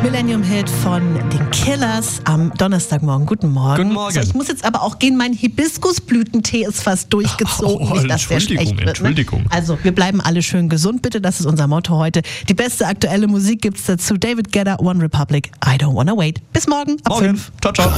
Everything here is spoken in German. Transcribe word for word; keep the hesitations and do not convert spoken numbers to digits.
Millennium-Hit von den Killers am Donnerstagmorgen. Guten Morgen. Guten Morgen. So, ich muss jetzt aber auch gehen, mein Hibiskusblütentee ist fast durchgezogen. Oh, Nicht, dass der Entschuldigung, schlecht wird, Entschuldigung. Ne? Also, wir bleiben alle schön gesund, bitte. Das ist unser Motto heute. Die beste aktuelle Musik gibt's dazu. David Guetta, One Republic, I Don't Wanna Wait. Bis morgen ab Morgen. fünf. Ciao, ciao.